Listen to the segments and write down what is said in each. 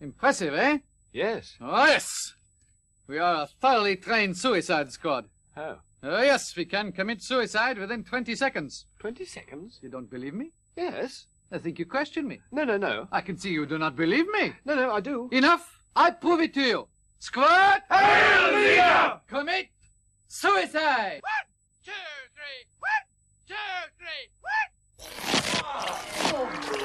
Impressive, eh? Yes. Oh, yes. We are a thoroughly trained suicide squad. How? Oh, yes, we can commit suicide within 20 seconds. 20 seconds? You don't believe me? Yes. I think you question me. No. I can see you do not believe me. No, I do. Enough. I prove it to you. Squad! Hallelujah! Commit suicide! 1, 2, 3. 1, 2,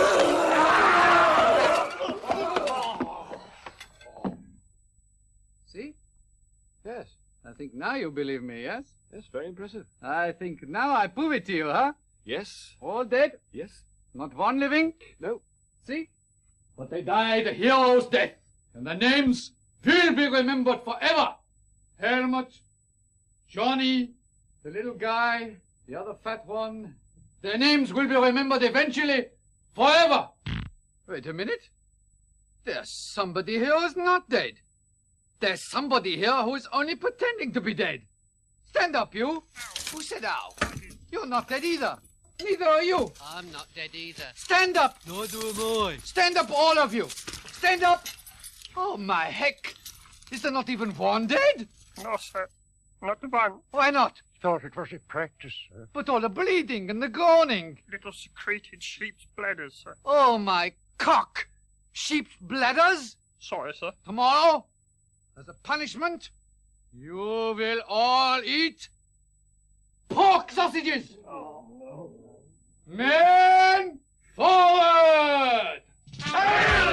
3. See? Yes. I think now you believe me, yes? Yes, very impressive. I think now I prove it to you, huh? Yes. All dead? Yes. Not one living? No. See? But they died a hero's death, and their names will be remembered forever. Helmut, Johnny, the little guy, the other fat one. Their names will be remembered eventually, forever. Wait a minute. There's somebody here who's not dead. There's somebody here who is only pretending to be dead. Stand up, you. Who said ow? You're not dead either. Neither are you. I'm not dead either. Stand up. Nor do I. Stand up, all of you. Stand up. Oh, my heck. Is there not even one dead? No, sir. Not one. Why not? Thought it was a practice, sir. But all the bleeding and the groaning. Little secreted sheep's bladders, sir. Oh, my cock. Sheep's bladders? Sorry, sir. Tomorrow, as a punishment, you will all eat pork sausages. Oh, no. Men forward!